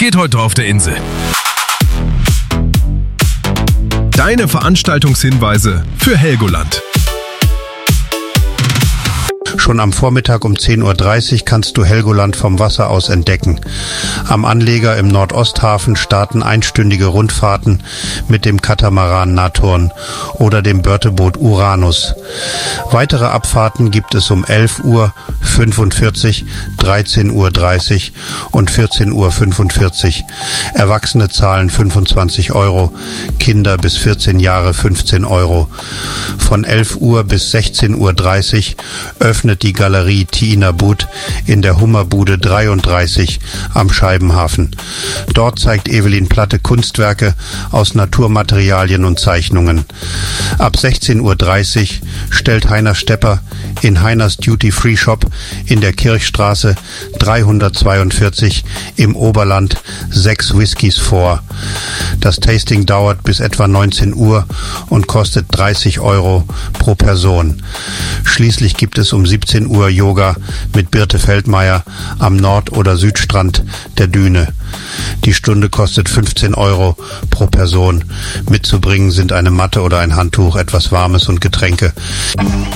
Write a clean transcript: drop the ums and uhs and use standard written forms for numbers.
geht heute auf der Insel. Deine Veranstaltungshinweise für Helgoland. Schon am Vormittag um 10.30 Uhr kannst du Helgoland vom Wasser aus entdecken. Am Anleger im Nordosthafen starten einstündige Rundfahrten mit dem Katamaran Nathorn oder dem Börteboot Uranus. Weitere Abfahrten gibt es um 11 Uhr, 45, 13.30 Uhr und 14.45 Uhr. Erwachsene zahlen 25 €, Kinder bis 14 Jahre 15 €. Von 11 Uhr bis 16.30 Uhr öffnet die Galerie Tiina Bud in der Hummerbude 33 am Scheibenhafen. Dort zeigt Evelyn Platte Kunstwerke aus Naturmaterialien und Zeichnungen. Ab 16.30 Uhr stellt Heiner Stepper in Heiners Duty Free Shop in der Kirchstraße 342 im Oberland 6 Whiskys vor. Das Tasting dauert bis etwa 19 Uhr und kostet 30 € pro Person. Schließlich gibt es um 17 Uhr Yoga mit Birte Feldmeier am Nord- oder Südstrand der Düne. Die Stunde kostet 15 € pro Person. Mitzubringen sind eine Matte oder ein Handtuch, etwas Warmes und Getränke.